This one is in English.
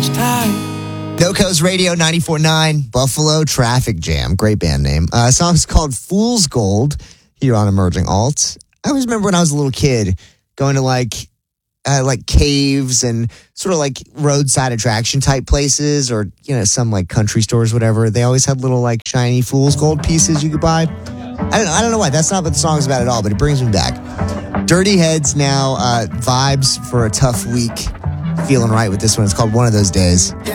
NoCo's Radio 94.9, Buffalo Traffic Jam. Great band name. Song's called Fool's Gold here on Emerging Alt. I always remember when I was a little kid going to like caves and sort of like roadside attraction type places, or, you know, some like country stores, whatever. They always had little like shiny Fool's Gold pieces you could buy. I don't know why. That's not what the song's about at all, but it brings me back. Dirty Heads now, vibes for a tough week. Feeling right with this one. It's called One of Those Days.